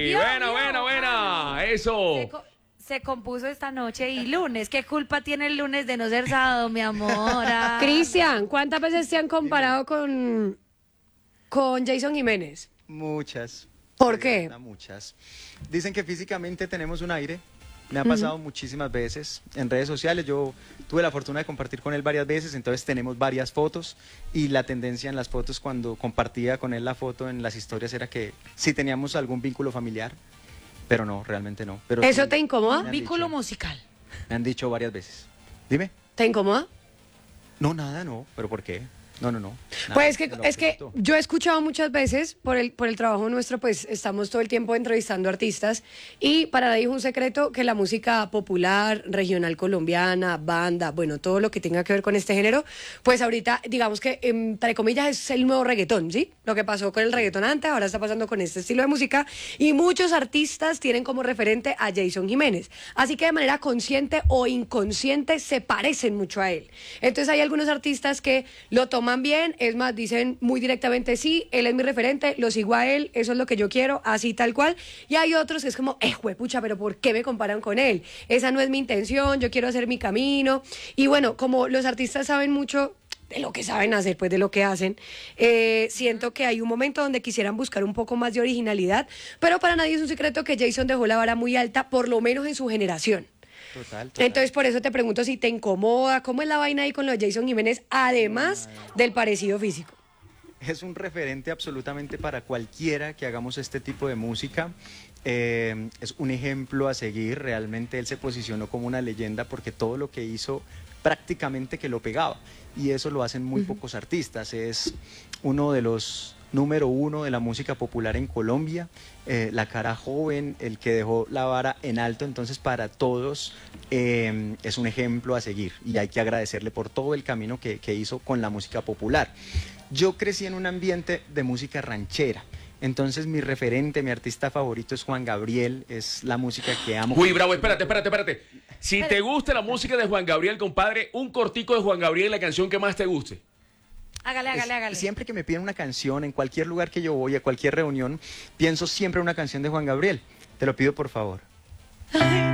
Buena. Eso. Se compuso esta noche y lunes. ¿Qué culpa tiene el lunes de no ser sábado, mi amor? Cristian, ¿cuántas veces te han comparado con Jason Jiménez? Muchas. ¿Por qué? Muchas. Dicen que físicamente tenemos un aire. Me ha pasado muchísimas veces en redes sociales. Yo tuve la fortuna de compartir con él varias veces, entonces tenemos varias fotos y la tendencia en las fotos cuando compartía con él la foto en las historias era que sí teníamos algún vínculo familiar, pero no, realmente no. Pero ¿Eso sí, te incomoda? Vínculo musical. me han dicho varias veces. Dime. ¿Te incomoda? No, nada, no. ¿Pero por qué? No. Nada, Pues en lo es que absoluto. yo he escuchado muchas veces, por el trabajo nuestro, pues estamos todo el tiempo entrevistando artistas y para nadie es un secreto que la música popular, regional colombiana, banda, bueno, todo lo que tenga que ver con este género, pues ahorita digamos que entre comillas es el nuevo reggaetón, ¿sí? Lo que pasó con el reggaetón antes, ahora está pasando con este estilo de música y muchos artistas tienen como referente a Jason Jiménez, así que de manera consciente o inconsciente se parecen mucho a él. Entonces hay algunos artistas que lo toman bien, es más, dicen muy directamente, sí, él es mi referente, lo sigo a él, eso es lo que yo quiero, así tal cual, y hay otros que es como, juepucha, pero ¿por qué me comparan con él? Esa no es mi intención, yo quiero hacer mi camino, y bueno, como los artistas saben mucho de lo que saben hacer, pues de lo que hacen, siento que hay un momento donde quisieran buscar un poco más de originalidad, pero para nadie es un secreto que Jason dejó la vara muy alta, por lo menos en su generación. Total. Entonces, por eso te pregunto si te incomoda, ¿cómo es la vaina ahí con lo de Jason Jiménez, además del parecido físico? Es un referente absolutamente para cualquiera que hagamos este tipo de música. Es un ejemplo a seguir. Realmente él se posicionó como una leyenda porque todo lo que hizo prácticamente que lo pegaba. Y eso lo hacen muy pocos artistas. Es uno de los número uno de la música popular en Colombia, la cara joven, el que dejó la vara en alto, entonces para todos es un ejemplo a seguir y hay que agradecerle por todo el camino que hizo con la música popular. Yo crecí en un ambiente de música ranchera, entonces mi referente, mi artista favorito es Juan Gabriel, es la música que amo. Uy, bravo, espérate. Si te gusta la música de Juan Gabriel, compadre, un cortico de Juan Gabriel, la canción que más te guste. Hágale. Siempre que me piden una canción, en cualquier lugar que yo voy, a cualquier reunión, pienso siempre en una canción de Juan Gabriel. Te lo pido por favor.